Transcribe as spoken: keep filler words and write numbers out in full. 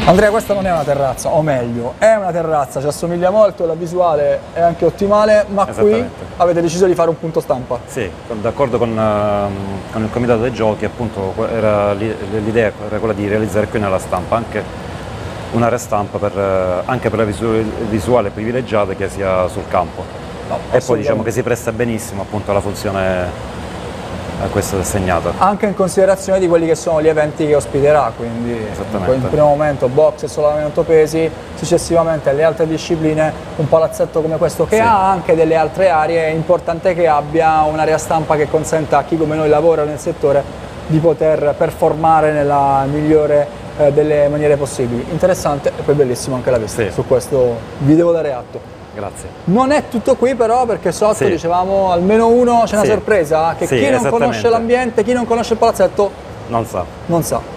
Andrea, questa non è una terrazza, o meglio, è una terrazza, ci assomiglia molto, la visuale è anche ottimale, ma qui avete deciso di fare un punto stampa. Sì, d'accordo con, uh, con il comitato dei giochi, appunto l'idea era quella di realizzare qui nella stampa anche un'area stampa per, uh, anche per la visuale, visuale privilegiata che sia sul campo. No, e poi diciamo che si presta benissimo appunto alla funzione a questa segnata. Anche in considerazione di quelli che sono gli eventi che ospiterà, quindi in primo momento box e sollevamento pesi, successivamente alle altre discipline un palazzetto come questo che sì. ha anche delle altre aree, è importante che abbia un'area stampa che consenta a chi come noi lavora nel settore di poter performare nella migliore eh, delle maniere possibili. Interessante e poi bellissimo anche la vista, sì. su questo vi devo dare atto. Grazie. Non è tutto qui però, perché sotto sì. dicevamo almeno uno c'è una sì. sorpresa, che sì, chi non conosce l'ambiente, chi non conosce il palazzetto non sa. Non sa.